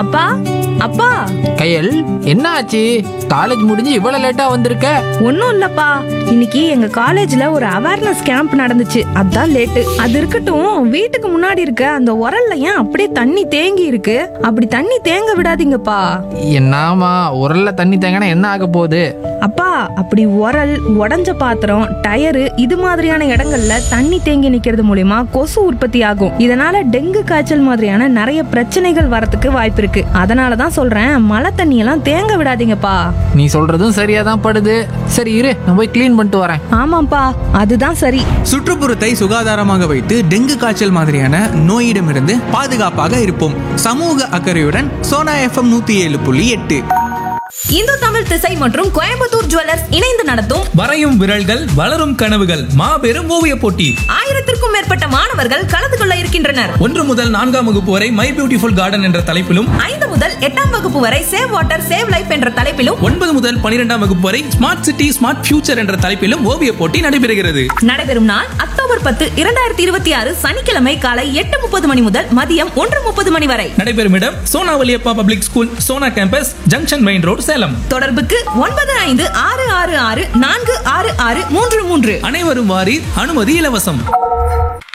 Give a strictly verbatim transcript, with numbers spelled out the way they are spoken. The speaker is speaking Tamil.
அப்பா அப்பா. கையல், என்ன ஆச்சு? காலேஜ் முடிஞ்சு இவ்வளவு லேட்டா வந்திருக்க? ஒன்னும் இல்லப்பா, இன்னைக்கு எங்க காலேஜ்ல ஒரு அவேர்னஸ் கேம்ப் நடந்துச்சு, அதான் லேட்டு. அது இருக்கட்டும், வீட்டுக்கு முன்னாடி இருக்க அந்த உரல்ல ஏன் அப்படியே தண்ணி தேங்கி இருக்கு? அப்படி தண்ணி தேங்க விடாதீங்கப்பா. என்னாமா, உரல்ல தண்ணி தேங்கினா என்ன ஆக போகுது? அப்பா, அப்படி உரல், உடஞ்ச பாத்திரம், டயரு இது மாதிரியான இடங்கள்ல தண்ணி தேங்கி நிக்கிறது மூலியமா கொசு உற்பத்தி ஆகும். இதனால டெங்கு காய்ச்சல் மாதிரியான நிறைய பிரச்சனைகள் வரதுக்கு வாய்ப்பு இருக்கு. அதனாலதான் சொல்றேன், மழை தண்ணி எல்லாம் தேங்க விடாதீங்கப்பா. நீ சொல்றதும் சரியா தான் படுது. சரி இரு, நான் போய் க்ளீன் பண்ணிட்டு வரேன். ஆமாப்பா, அதுதான் சரி. சுற்றுப்புறத்தை சுகாதாரமாக வைத்து டெங்கு காய்ச்சல் மாதிரியான நோயிடமிருந்து பாதுகாப்பாக இருப்போம். சமூக அக்கறையுடன் சோனா எஃப்எம் நூத்தி ஏழு புள்ளி எட்டு. இந்து தமிழ் திசை மற்றும் கோயம்புத்தூர் ஜுவல்லர்ஸ் இணைந்து நடத்தும் வரையும் விரல்கள் வளரும் கனவுகள் மாபெரும் ஓவிய போட்டி. ஆயிரத்திற்கும் மேற்பட்ட மாணவர்கள் கலந்து கொள்ள இருக்கின்றனர். ஒன்று முதல் நான்காம் வகுப்பு வரை மை பியூட்டிஃபுல் கார்டன் என்ற தலைப்பிலும், ஐந்து முதல் எட்டாம் வகுப்பு வரை சேவ் வாட்டர் சேவ் லைஃப் என்ற தலைப்பிலும், ஒன்பது முதல் பனிரெண்டாம் வகுப்பு வரை ஸ்மார்ட் சிட்டி ஸ்மார்ட் ஃபியூச்சர் என்ற தலைப்பிலும் ஓவிய போட்டி நடைபெறுகிறது. நடைபெறும் நாள் அக்டோபர் பத்து இரண்டாயிரத்தி இருபத்தி ஆறு சனிக்கிழமை காலை எட்டு முப்பது மணி முதல் மதியம் ஒன்று முப்பது மணி வரை. நடைபெறும் இடம் Sona Valliappa public school, Sona campus, junction main road, Salem. தொடர்புக்கு ஒன்பது ஐந்து ஆறு ஆறு ஆறு நான்கு ஆறு ஆறு மூன்று மூன்று. அனைவரும் வாரி, அனுமதி இலவசம்.